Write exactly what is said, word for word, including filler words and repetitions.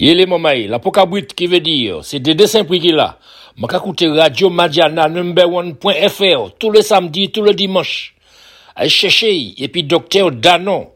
Yele mamaï, la pokabrit qui veut dire, c'est des dessins prix qu'il a. M'a écouté Radio Madiana number one point F R tous les samedis, tous les dimanches. Allez chercher, et puis docteur Danon,